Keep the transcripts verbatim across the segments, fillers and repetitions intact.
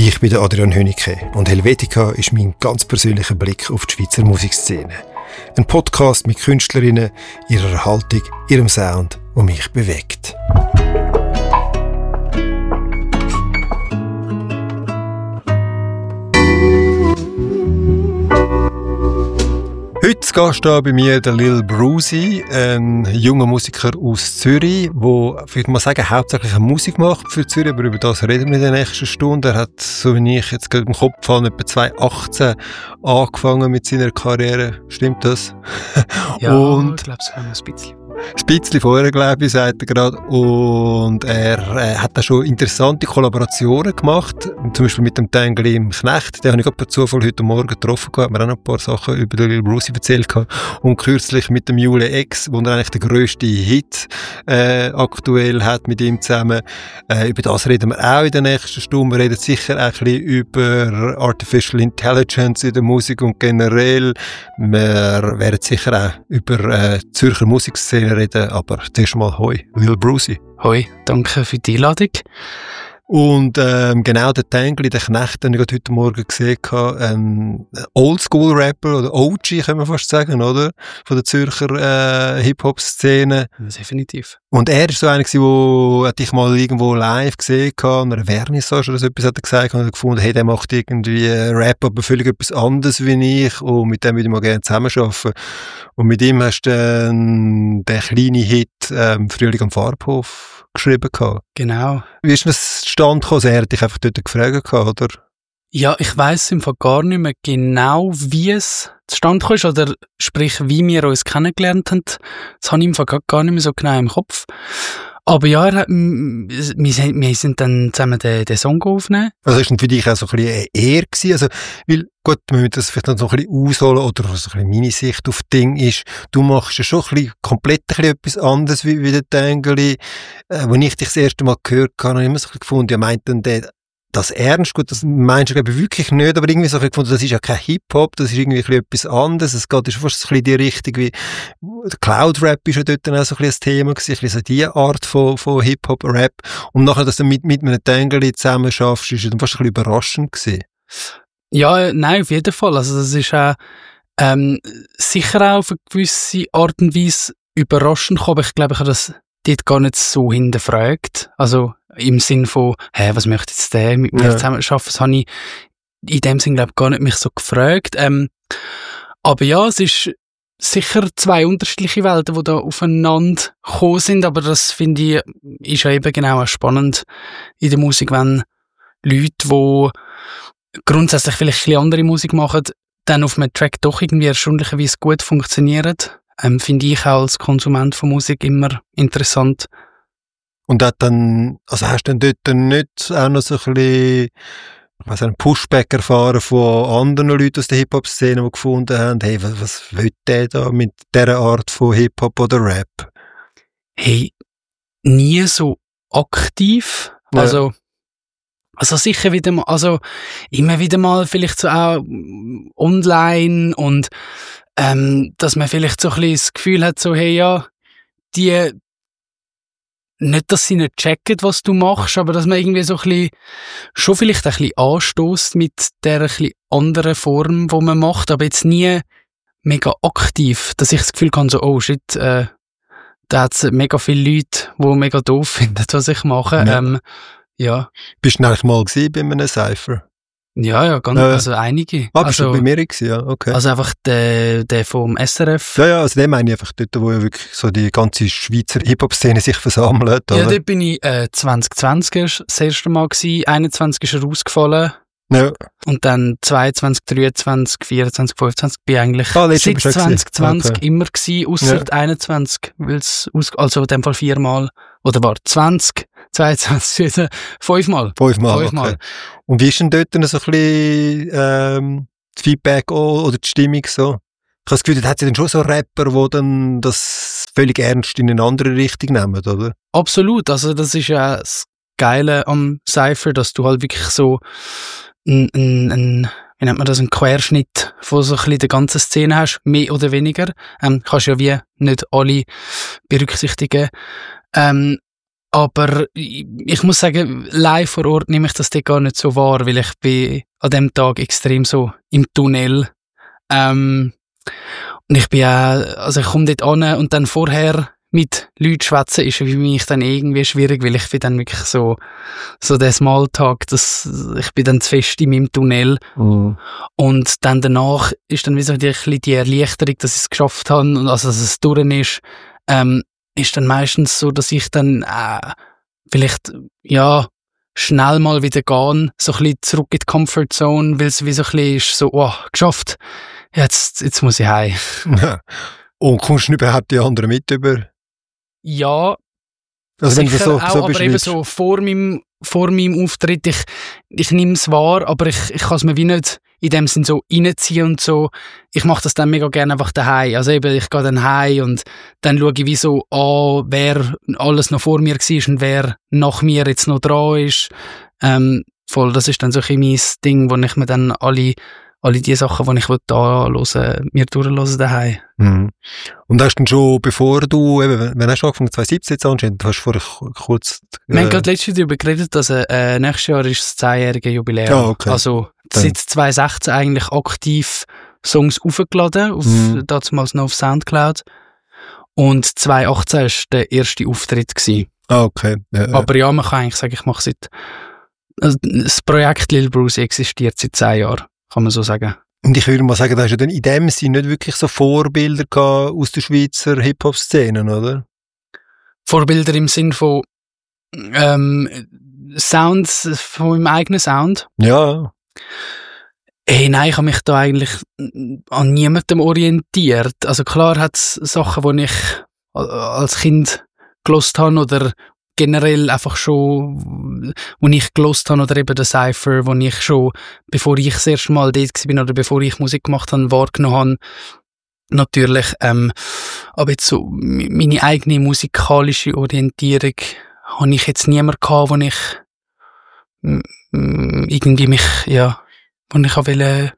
Ich bin der Adrian Hönecke und Helvetica ist mein ganz persönlicher Blick auf die Schweizer Musikszene. Ein Podcast mit Künstlerinnen, ihrer Haltung, ihrem Sound, der mich bewegt. Heute zu Gast da bei mir der Lil Brucey, ein junger Musiker aus Zürich, der, ich würde mal sagen, hauptsächlich Musik macht für Zürich, aber über das reden wir in der nächsten Stunde. Er hat, so wie ich jetzt gerade im Kopf habe, etwa zweitausendachtzehn angefangen mit seiner Karriere. Stimmt das? Ja, und ich glaube, es haben wir ein bisschen. Ein bisschen vorher, glaube ich, sagt er gerade. Und er äh, hat da schon interessante Kollaborationen gemacht. Zum Beispiel mit dem Tangli im Knecht. Den habe ich gerade per Zufall heute Morgen getroffen. Hat mir auch noch ein paar Sachen über den Lil Brucey erzählt. Und kürzlich mit dem Jule X, wo er eigentlich den grössten Hit äh, aktuell hat mit ihm zusammen. Äh, über das reden wir auch in der nächsten Stunde. Wir reden sicher auch ein bisschen über Artificial Intelligence in der Musik und generell. Wir werden sicher auch über äh, Zürcher Musikszene reden, aber zuerst mal hoi, Lil Brucey. Hoi, danke für die Einladung. Und ähm, genau der Tangli, der Knecht, den ich gerade heute Morgen gesehen habe, ein Oldschool-Rapper oder O G, kann man fast sagen, oder? Von der Zürcher äh, Hip-Hop-Szene. Definitiv. Und er ist so einer gewesen, der ich mal irgendwo live gesehen habe, an einer Vernissage oder so etwas hat er gesagt, und er gefunden, hey, der macht irgendwie Rap, aber völlig etwas anderes wie ich, und mit dem würde ich mal gerne zusammenarbeiten. Und mit ihm hast du dann den kleinen Hit ähm, «Frühling am Farbhof» geschrieben gehabt. Genau. Wie ist das zustande gekommen? Also er hat dich einfach dort gefragt, oder? Ja, ich weiss im Fall gar nicht mehr genau, wie es zustande gekommen ist, oder sprich, wie wir uns kennengelernt haben. Das habe ich im Fall gar nicht mehr so genau im Kopf. Aber ja, er hat, wir, wir sind dann zusammen den, den Song aufgenommen. Also ist das für dich auch so ein bisschen eine Ehre gewesen? Also, weil, gut, wir müssen das vielleicht noch so ein bisschen ausholen, oder so ein bisschen meine Sicht auf Ding ist, du machst ja schon ein bisschen, komplett ein bisschen etwas anderes wie, wie der Tangli. Äh, als ich dich das erste Mal gehört habe, habe ich immer so ein bisschen gefunden, ja, meint denn der das ernst? Gut, das meinst du, glaube ich, wirklich nicht, aber irgendwie so ein bisschen gefunden, das ist ja kein Hip-Hop, das ist irgendwie ein bisschen etwas anderes. Es geht fast so ein bisschen in die Richtung wie, der Cloud-Rap ist ja dort dann auch so ein bisschen das Thema gewesen, ein bisschen so diese Art von, von Hip-Hop-Rap. Und nachher, dass du mit, mit einem Tangli zusammen schaffst, ist ja dann fast ein bisschen überraschend gewesen. Ja, nein, auf jeden Fall. Also, das ist auch, ähm, sicher auch auf eine gewisse Art und Weise überraschend gekommen, aber ich glaube, ich habe das dort gar nicht so hinterfragt. Also, im Sinn von, hä, was möchte jetzt der mit mir ja. zusammen schaffen? Das habe ich in dem Sinn, glaube ich, gar nicht mich so gefragt. Ähm, aber ja, es ist sicher zwei unterschiedliche Welten, die da aufeinander gekommen sind, aber das finde ich, ist ja eben genau auch spannend in der Musik, wenn Leute, die grundsätzlich vielleicht ein bisschen andere Musik machen, dann auf einem Track doch irgendwie erstaunlicherweise gut funktionieren. Ähm, finde ich auch als Konsument von Musik immer interessant. Und hat dann, also hast du dann dort nicht auch noch so ein bisschen, ich weiss, einen Pushback erfahren von anderen Leuten aus der Hip-Hop-Szene, die gefunden haben, hey, was, was will der da mit dieser Art von Hip-Hop oder Rap? Hey, nie so aktiv. Ja. Also, also sicher wieder mal, also immer wieder mal vielleicht so auch online und ähm, dass man vielleicht so ein bisschen das Gefühl hat, so, hey, ja, die, nicht, dass sie nicht checken, was du machst, aber dass man irgendwie so ein bisschen, schon vielleicht ein bisschen anstößt mit der ein bisschen anderen Form, die man macht, aber jetzt nie mega aktiv, dass ich das Gefühl kann, so, oh shit, äh, da hat es mega viele Leute, die mega doof finden, was ich mache. Ja. Ähm, ja. Bist du eigentlich mal gewesen bei einem Cypher? Ja, ja, ganz, äh, also einige. Ah, bist also, du bei mir gewesen, ja, okay. Also einfach der, der vom S R F. Ja, ja, also den meine ich einfach dort, wo ja wirklich so die ganze Schweizer Hip-Hop-Szene sich versammelt, oder? Ja, dort bin ich äh, zwanzig zwanzig das erste Mal gewesen, einundzwanzig ist er ausgefallen. Ja. Und dann zweiundzwanzig, dreiundzwanzig, vierundzwanzig, fünfundzwanzig bin ich eigentlich ah, seit zwanzig zwanzig okay. immer gewesen, ausser ja. einundzwanzig, weil's aus, also in dem Fall viermal, oder war zwanzig, zweiundzwanzig, fünfmal. Fünfmal, Fünfmal. Okay. Und wie ist denn dort so ein bisschen ähm, das Feedback oder die Stimmung so? Ich habe das Gefühl, da hat es dann schon so Rapper, die dann das völlig ernst in eine andere Richtung nehmen, oder? Absolut, also das ist ja das Geile am Cypher, dass du halt wirklich so ein, ein, ein wie nennt man das, einen Querschnitt von so ein bisschen der ganzen Szene hast, mehr oder weniger. Ähm, kannst ja wie nicht alle berücksichtigen. Ähm, Aber ich, ich muss sagen, live vor Ort nehme ich das dort gar nicht so wahr, weil ich bin an dem Tag extrem so im Tunnel. Ähm, und ich bin auch, also ich komme dort an und dann vorher mit Leuten schwätzen ist für mich dann irgendwie schwierig, weil ich bin dann wirklich so, so der Smalltalk, das, ich bin dann zu fest in meinem Tunnel. Mhm. Und dann danach ist dann wie so die, die Erleichterung, dass ich es geschafft habe und also, dass es durch ist, ähm, ist dann meistens so, dass ich dann äh, vielleicht, ja, schnell mal wieder gehen, so ein bisschen zurück in die Comfortzone, weil es wie so ein bisschen ist, so, oh, geschafft, jetzt, jetzt muss ich heim. Und kommst du überhaupt die anderen mit über? Ja, also wenn sicher du so, auch, so aber eben so vor meinem, vor meinem Auftritt, ich, ich nehme es wahr, aber ich, ich kann es mir wie nicht in dem Sinn so reinziehen und so. Ich mache das dann mega gerne einfach daheim. Also eben, ich gehe dann heim und dann schaue ich wie so an, wer alles noch vor mir war und wer nach mir jetzt noch dran ist. Ähm, voll, das ist dann so ein bisschen mein Ding, wo ich mir dann alle alle die Sachen, die ich da hören, mir durchlösen daheim. Mhm. Und hast du schon, bevor du, eben, wenn hast du angefangen, zwanzig siebzehn jetzt anscheinend, du hast vorher kurz... Äh, Wir haben gerade letztes Jahr darüber geredet, dass äh, nächstes Jahr ist das zehnjährige Jubiläum. Ah, okay. Also seit zwanzig sechzehn eigentlich aktiv Songs aufgeladen, auf, mhm. damals noch auf Soundcloud. Und zwanzig achtzehn war der erste Auftritt gewesen. Ah, okay. Ja, ja. Aber ja, man kann eigentlich sagen, ich mache seit... Also das Projekt Lil Bruce existiert seit zehn Jahren. Kann man so sagen. Und ich würde mal sagen, da hast du dann in dem Sinne nicht wirklich so Vorbilder gehabt aus der Schweizer Hip-Hop-Szene, oder? Vorbilder im Sinn von ähm, Sounds, von meinem eigenen Sound? Ja. Hey, nein, ich habe mich da eigentlich an niemandem orientiert. Also klar hat es Sachen, die ich als Kind gehört habe oder generell einfach schon, wo ich gelost habe, oder eben der Cypher, wo ich schon, bevor ich das erste Mal dort war oder bevor ich Musik gemacht habe, wahrgenommen habe. Natürlich, ähm, aber jetzt so meine eigene musikalische Orientierung habe ich jetzt niemand gehabt, wo ich m- m- irgendwie mich, ja, wo ich auch will,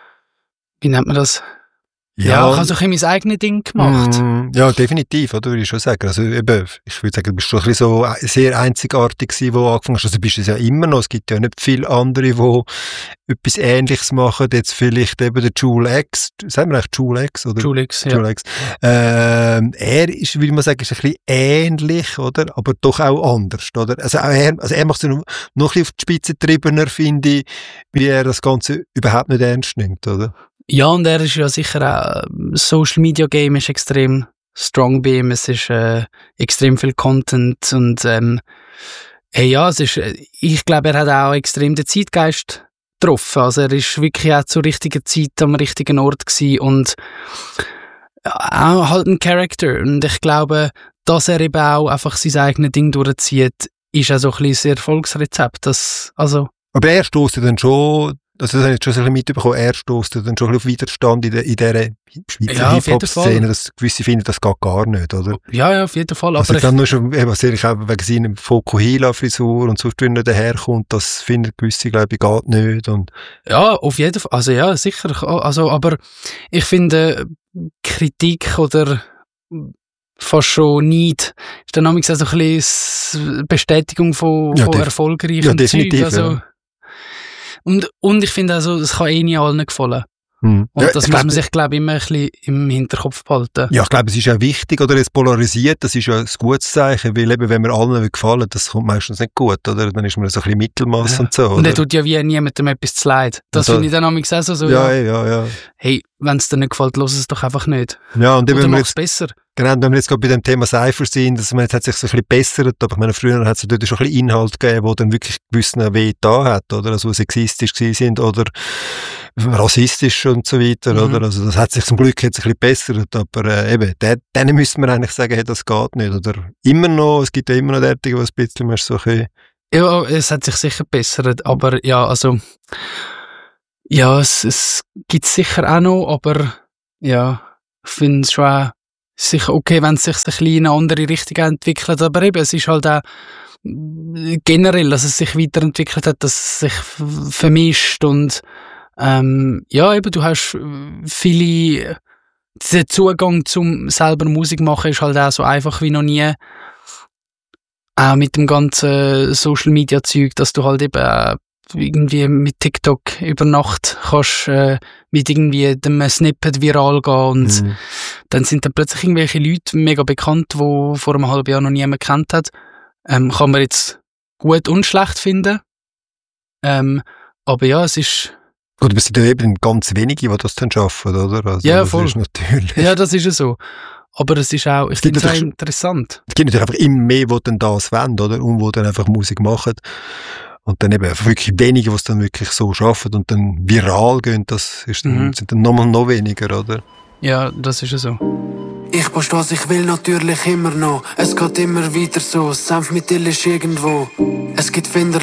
wie nennt man das? Ja, ja, ich habe so ein bisschen mein eigenes Ding gemacht. Mm, ja, definitiv, oder, würde ich schon sagen. Also eben, ich würde sagen, du bist schon ein bisschen so sehr einzigartig gewesen, wo du angefangen hast. Also du bist es ja immer noch. Es gibt ja nicht viele andere, die etwas Ähnliches machen. Jetzt vielleicht eben der Jule X. Sagen wir eigentlich Jule X, oder? Jule X, ja. Jule X. Ähm, er ist, würde man sagen, ist ein bisschen ähnlich, oder? Aber doch auch anders, oder? Also, auch er, also er macht es noch, noch ein bisschen auf die Spitze getriebener, finde ich, wie er das Ganze überhaupt nicht ernst nimmt, oder? Ja, und er ist ja sicher auch, Social Media Game ist extrem strong bei ihm, es ist äh, extrem viel Content und ähm, hey, ja, es ist, ich glaube, er hat auch extrem den Zeitgeist getroffen, also er ist wirklich auch zur richtigen Zeit am richtigen Ort gewesen und auch halt ein Charakter und ich glaube, dass er eben auch einfach sein eigenes Ding durchzieht, ist auch so ein bisschen das Erfolgsrezept, das, also... Aber er stößt ja dann schon... Also das habe ich jetzt schon so ein bisschen mitbekommen, er stößt dann schon auf Widerstand in, der, in dieser Schweizer ja, Hip-Hop-Szene, dass gewisse finden, das geht gar nicht, oder? Ja, ja, auf jeden Fall. Also aber dann nur schon, was ich auch wegen seiner Fokuhila-Frisur und sonst, wenn er daherkommt, das finden gewisse, glaube ich, geht nicht. Und ja, auf jeden Fall, also ja, sicher, also, aber ich finde, Kritik oder fast schon nicht, ist dann manchmal so ein bisschen Bestätigung von, ja, von def- erfolgreichen ja, definitiv, Zeug, also... Ja. Und, und ich finde also, es kann eh nicht allen gefallen. Hm. Und Ja, das ich muss glaub- man sich, glaube ich, immer ein bisschen im Hinterkopf behalten. Ja, ich glaube, es ist ja wichtig, oder es polarisiert, das ist ja ein gutes Zeichen, weil eben, wenn wir allen gefallen, das kommt meistens nicht gut, oder? Dann ist man so ein bisschen Mittelmaß Ja. und so, Und er oder? tut ja wie niemandem etwas zu leid. Das Und da- finde ich dann manchmal auch so, so Ja, ja, ja, ja. hey, wenn es dir nicht gefällt, lass es doch einfach nicht. Ja, und eben, Oder wenn wir mach jetzt es besser. Genau, wenn wir jetzt gerade bei dem Thema Cypher sind, dass man jetzt hat sich so ein bisschen bessert, aber ich meine, früher hat es dort schon ein bisschen Inhalt gegeben, wo dann wirklich gewissen Weh da hat, oder? Also, sexistisch gewesen sind oder rassistisch und so weiter, Mhm. oder? Also, das hat sich zum Glück jetzt ein bisschen bessert, aber äh, eben, der, denen müsste man eigentlich sagen, hey, das geht nicht, oder? Immer noch, es gibt ja immer noch derartige, die ein bisschen mehr so ein bisschen... Ja, es hat sich sicher gebessert, aber ja, also, ja, es, es gibt sicher auch noch, aber ja, ich finde es schon auch sicher okay, wenn es sich ein bisschen in eine andere Richtung entwickelt, aber eben, es ist halt auch generell, dass es sich weiterentwickelt hat, dass es sich f- vermischt und ähm, ja, eben, du hast viele, dieser Zugang zum selber Musik machen ist halt auch so einfach wie noch nie. auch mit dem ganzen Social-Media-Zeug, dass du halt eben äh, irgendwie mit TikTok über Nacht kannst äh, mit irgendwie dem Snippet viral gehen und mhm. dann sind dann plötzlich irgendwelche Leute mega bekannt, die vor einem halben Jahr noch niemand gekannt hat. Ähm, kann man jetzt gut und schlecht finden. Ähm, aber ja, es ist... Gut, aber es sind ja eben ganz wenige, die das dann schaffen, oder? Also, ja, das voll. Ist natürlich. Ja, das ist ja so. Aber es ist auch, ich finde es auch interessant. Es gibt natürlich einfach immer mehr, die dann das wollen, oder? Und die dann einfach Musik machen. Und dann eben wirklich wenige, die es dann wirklich so schaffen und dann viral gehen, das ist dann, mhm. sind dann nochmal noch weniger, oder? Ja, das ist ja so. Ich poste, was ich will, natürlich immer noch. Es geht immer weiter so. Senf mit Ill ist irgendwo. Es gibt Finder.